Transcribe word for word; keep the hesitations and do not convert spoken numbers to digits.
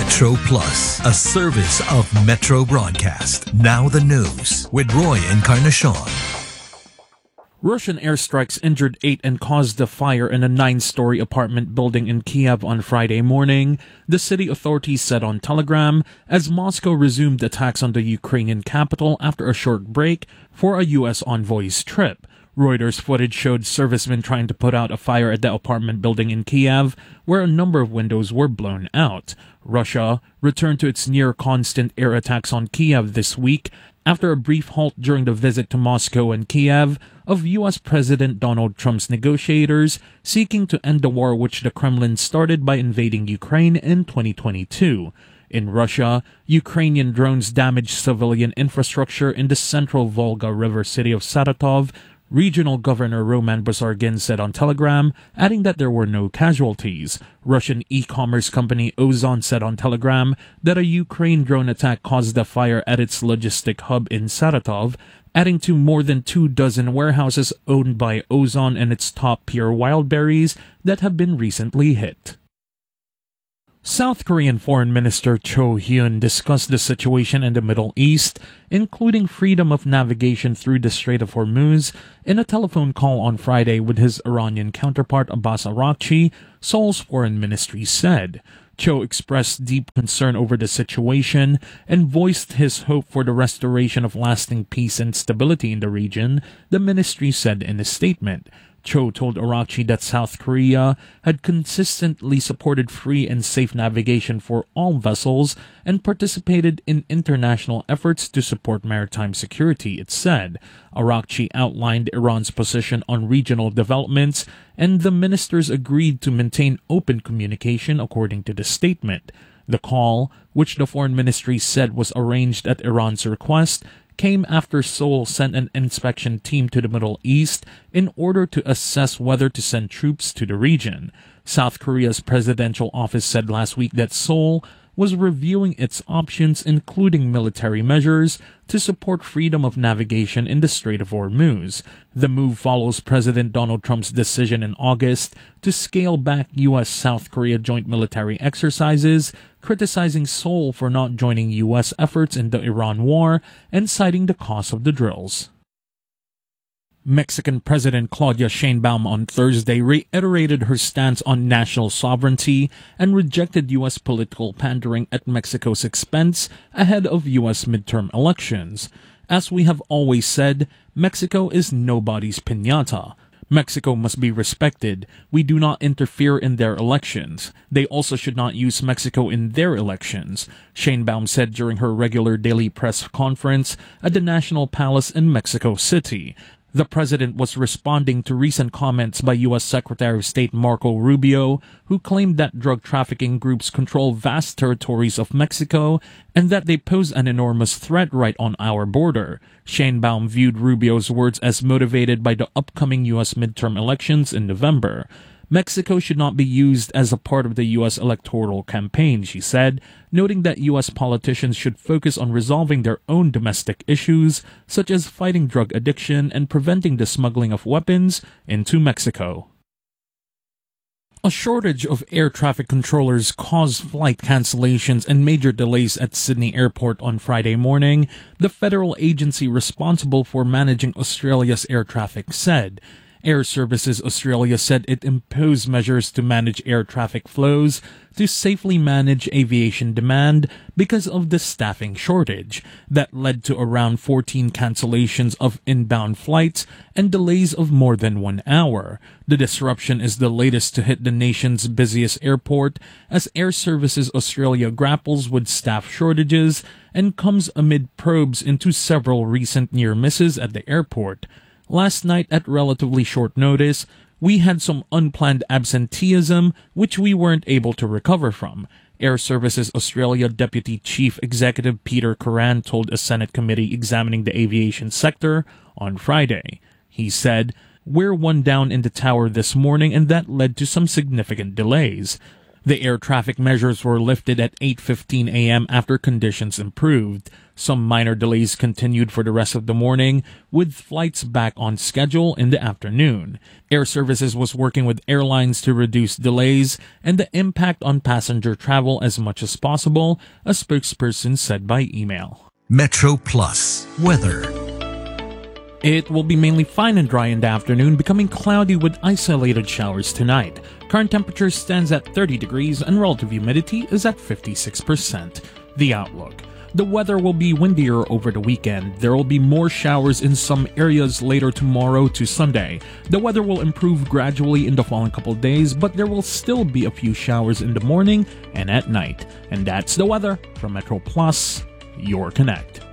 Metro Plus, a service of Metro Broadcast. Now the news with Roy Encarnacion. Russian airstrikes injured eight and caused a fire in a nine-story apartment building in Kiev on Friday morning, the city authorities said on Telegram, as Moscow resumed attacks on the Ukrainian capital after a short break for a U S envoy's trip. Reuters footage showed servicemen trying to put out a fire at the apartment building in Kiev, where a number of windows were blown out. Russia returned to its near-constant air attacks on Kiev this week after a brief halt during the visit to Moscow and Kiev of U S President Donald Trump's negotiators seeking to end the war which the Kremlin started by invading Ukraine in twenty twenty-two. In Russia, Ukrainian drones damaged civilian infrastructure in the central Volga River city of Saratov. Regional Governor Roman Buzargin said on Telegram, adding that there were no casualties. Russian e-commerce company Ozon said on Telegram that a Ukraine drone attack caused a fire at its logistic hub in Saratov, adding to more than two dozen warehouses owned by Ozon and its top Pure Wildberries that have been recently hit. South Korean Foreign Minister Cho Hyun discussed the situation in the Middle East, including freedom of navigation through the Strait of Hormuz, in a telephone call on Friday with his Iranian counterpart Abbas Araghchi, Seoul's foreign ministry said. Cho expressed deep concern over the situation and voiced his hope for the restoration of lasting peace and stability in the region, the ministry said in a statement. Cho told Araghchi that South Korea had consistently supported free and safe navigation for all vessels and participated in international efforts to support maritime security, it said. Araghchi outlined Iran's position on regional developments, and the ministers agreed to maintain open communication, according to the statement. The call, which the foreign ministry said was arranged at Iran's request, came after Seoul sent an inspection team to the Middle East in order to assess whether to send troops to the region. South Korea's presidential office said last week that Seoul was reviewing its options, including military measures, to support freedom of navigation in the Strait of Hormuz. The move follows President Donald Trump's decision in August to scale back U S-South Korea joint military exercises, criticizing Seoul for not joining U S efforts in the Iran war and citing the cost of the drills. Mexican President Claudia Sheinbaum on Thursday reiterated her stance on national sovereignty and rejected U S political pandering at Mexico's expense ahead of U S midterm elections. As we have always said, Mexico is nobody's piñata. Mexico must be respected. We do not interfere in their elections. They also should not use Mexico in their elections, Sheinbaum said during her regular daily press conference at the National Palace in Mexico City. The president was responding to recent comments by U S Secretary of State Marco Rubio, who claimed that drug trafficking groups control vast territories of Mexico and that they pose an enormous threat right on our border. Sheinbaum viewed Rubio's words as motivated by the upcoming U S midterm elections in November. Mexico should not be used as a part of the U S electoral campaign, she said, noting that U S politicians should focus on resolving their own domestic issues, such as fighting drug addiction and preventing the smuggling of weapons into Mexico. A shortage of air traffic controllers caused flight cancellations and major delays at Sydney Airport on Friday morning, the federal agency responsible for managing Australia's air traffic said. Air Services Australia said it imposed measures to manage air traffic flows to safely manage aviation demand because of the staffing shortage that led to around fourteen cancellations of inbound flights and delays of more than one hour. The disruption is the latest to hit the nation's busiest airport as Air Services Australia grapples with staff shortages and comes amid probes into several recent near misses at the airport. Last night, at relatively short notice, we had some unplanned absenteeism, which we weren't able to recover from, Air Services Australia Deputy Chief Executive Peter Curran told a Senate committee examining the aviation sector on Friday. He said, "We're one down in the tower this morning and that led to some significant delays. The air traffic measures were lifted at eight fifteen a.m. after conditions improved. Some minor delays continued for the rest of the morning, with flights back on schedule in the afternoon. Air Services was working with airlines to reduce delays and the impact on passenger travel as much as possible, a spokesperson said by email. Metro Plus weather. It will be mainly fine and dry in the afternoon, becoming cloudy with isolated showers tonight. Current temperature stands at thirty degrees and relative humidity is at fifty-six percent. The outlook. The weather will be windier over the weekend. There will be more showers in some areas later tomorrow to Sunday. The weather will improve gradually in the following couple of days, but there will still be a few showers in the morning and at night. And that's the weather from Metro Plus, your Connect.